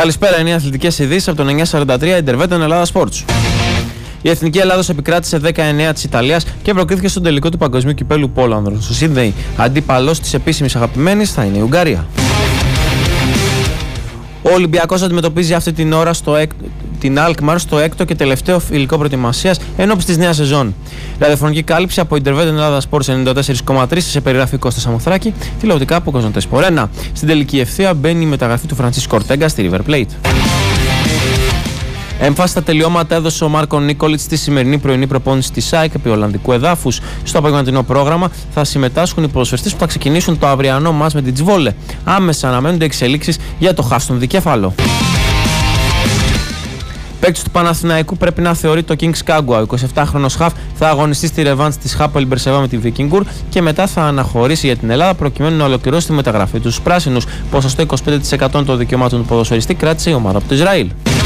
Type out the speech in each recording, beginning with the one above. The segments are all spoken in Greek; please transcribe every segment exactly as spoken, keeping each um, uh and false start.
Καλησπέρα, είναι οι αθλητικές ειδήσεις από τον εννιακόσια σαράντα τρία Ιντερβέτεν Ελλάδα Sports. Η Εθνική Ελλάδος επικράτησε δέκα εννέα της Ιταλίας και προκρίθηκε στον τελικό του Παγκοσμίου Κυπέλλου Πόλανδρων. Στο Σίδνεϊ, αντίπαλος της επίσημης αγαπημένης θα είναι η Ουγγαρία. Ο Ολυμπιακός αντιμετωπίζει αυτή την ώρα στο εκ... την Αλκμαρ στο έκτο και τελευταίο φιλικό προετοιμασίας ενώπιση της νέας σεζόν. Ραδιοφωνική κάλυψη από Ιντερβέτεν Ελλάδα Sports ενενήντα τέσσερα κόμμα τρία σε περιγραφή Κώστα Σαμοθράκη, τηλεοπτικά από Κοζοντές Πορένα. Στην τελική ευθεία μπαίνει η μεταγραφή του Φραντσίσκο Ορτέγκα στη River Plate. Έμφαση στα τελειώματα έδωσε ο Μάρκο Νίκολιτς στη σημερινή πρωινή προπόνηση της ΣΑΕΚ επί Ολλανδικού εδάφους. Στο απογευματινό πρόγραμμα θα συμμετάσχουν οι ποδοσφαιριστές που θα ξεκινήσουν το αυριανό μάτς με την Τσβόλε. Άμεσα αναμένονται εξελίξεις για το χάστον δικέφαλο. Παίκτης του Παναθηναϊκού πρέπει να θεωρεί το Kings Κάγκουα. Ο εικοσιεπτάχρονος Χαφ θα αγωνιστεί στη ρεβάνς της Χάπολ Μπερσεβά με τη Βίκινγκουρ και μετά θα αναχωρήσει για την Ελλάδα προκειμένου να ολοκληρώσει τη μεταγραφή του στους πράσινους. Ποσοστό είκοσι πέντε τοις εκατό των δικαιωμάτων του ποδοσφαιριστή κράτησε η ομάδα από το Ισραήλ.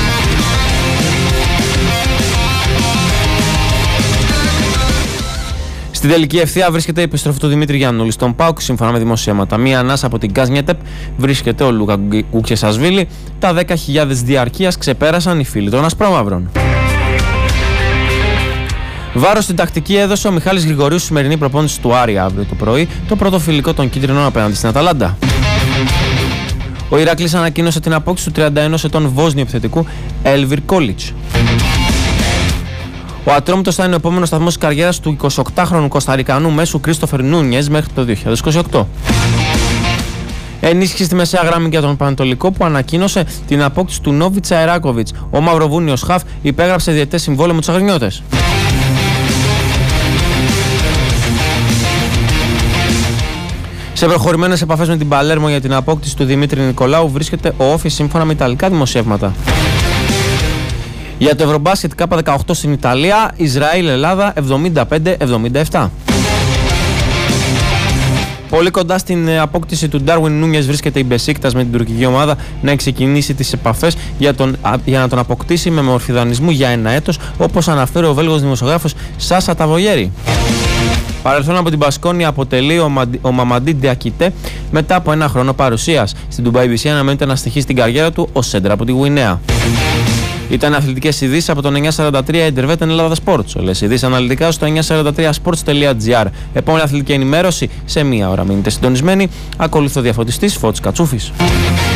Στην τελική ευθεία βρίσκεται η επιστροφή του Δημήτρη Γιαννούλη στον ΠΑΟΚ σύμφωνα με δημοσιεύματα. Μία ανάσα από την Γκάζνιετεπ βρίσκεται ο Λούκα Γκουκιεσασβίλη. Τα δέκα χιλιάδες διαρκείας ξεπέρασαν οι φίλοι των Ασπρόμαυρων. Βάρος στην τακτική έδωσε ο Μιχάλης Γρηγορίου στη σημερινή προπόνηση του Άρη αύριο το πρωί, το πρώτο φιλικό των κίτρινων απέναντι στην Αταλάντα. Ο Ηράκλης ανακοίνωσε την απόκτηση του τριάντα ενός ετών Βόσνιου επιθετικού Έλβιρ Κόλιτς. Ο Ατρόμητος θα είναι ο επόμενος σταθμός της καριέρας του εικοσιοκτάχρονου Κοσταρικανού μέσου Κρίστοφερ Νούνιες μέχρι το δύο χιλιάδες είκοσι οκτώ. Ενίσχυση στη μεσαία γραμμή για τον Πανετολικό που ανακοίνωσε την απόκτηση του Νόβιτσα Εράκοβιτς. Ο Μαυροβούνιος Χαφ υπέγραψε διετές συμβόλαιο με τους Αγρινιώτες. Σε προχωρημένες επαφές με την Παλέρμο για την απόκτηση του Δημήτρη Νικολάου βρίσκεται ο Όφη σύμφωνα με ιταλικά δημοσιεύματα. Για το Ευρωμπάσκετ Κάπα δεκαοκτώ στην Ιταλία, Ισραήλ-Ελλάδα εβδομήντα πέντε εβδομήντα επτά. Πολύ κοντά στην απόκτηση του Ντάρουιν Νούνιες βρίσκεται η Μπεσίκτας με την τουρκική ομάδα να ξεκινήσει τις επαφές για, τον, για να τον αποκτήσει με μορφή δανεισμού για ένα έτος, όπως αναφέρει ο Βέλγος δημοσιογράφος Σάσα Ταβογέρη. Παρελθόν από την Μπασκόνια αποτελεί ο, Μαντι, ο Μαμαντί Ντεακιτέ μετά από ένα χρόνο παρουσίας. Στην Ντουμπάι μπι σι αναμένεται να στοιχεί στην καριέρα του ως σέντρα από τη Γουινέα. Ήταν αθλητικές ειδήσεις από τον εννιακόσια σαράντα τρία Ιντερβέτεν Ελλάδα Sports. Όλες οι ειδήσεις αναλυτικά στο εννιακόσια σαράντα τρία sports τελεία gr. Επόμενη αθλητική ενημέρωση σε μία ώρα. Μείνετε συντονισμένοι. Ακολουθεί ο διαφωτιστής Φώτης Κατσούφης.